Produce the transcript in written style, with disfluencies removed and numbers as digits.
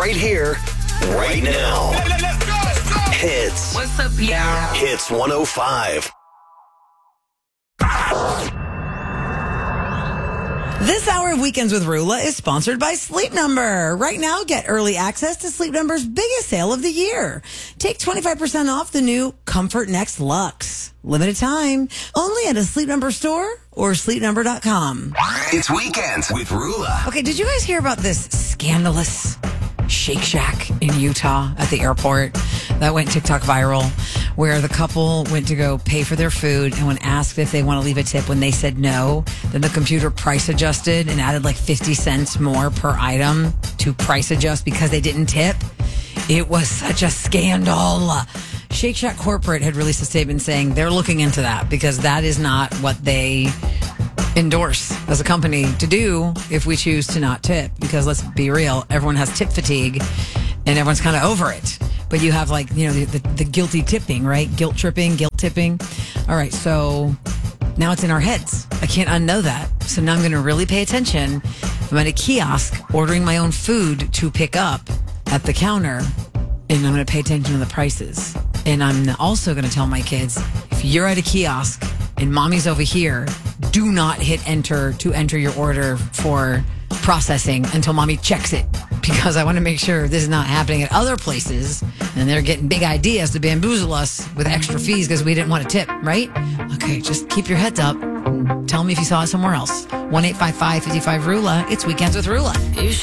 right here, right now. Let's go. Hits. What's up, y'all? Hits 105. This hour of Weekends with Rula is sponsored by Sleep Number. Right now, get early access to Sleep Number's biggest sale of the year. Take 25% off the new Comfort Next Luxe. Limited time, only at a Sleep Number store or sleepnumber.com. It's Weekends with Rula. Okay, did you guys hear about this scandalous Shake Shack in Utah at the airport that went TikTok viral, where the couple went to go pay for their food, and when asked if they want to leave a tip, when they said no, then the computer price adjusted and added like 50 cents more per item to price adjust because they didn't tip? It was such a scandal. Shake Shack corporate had released a statement saying they're looking into that because that is not what they endorse as a company to do if we choose to not tip, because let's be real, everyone has tip fatigue and everyone's kind of over it. But you have the guilty tipping, right? Guilt tripping, guilt tipping. All right, so now it's in our heads. I can't unknow that. So now I'm going to really pay attention. I'm at a kiosk ordering my own food to pick up at the counter, and I'm going to pay attention to the prices. And I'm also going to tell my kids, if you're at a kiosk and mommy's over here, do not hit enter to enter your order for processing until mommy checks it, because I want to make sure this is not happening at other places and they're getting big ideas to bamboozle us with extra fees because we didn't want to tip, right? Okay, just keep your heads up. Tell me if you saw it somewhere else. 1-855-55-RULA. It's Weekends with Rula.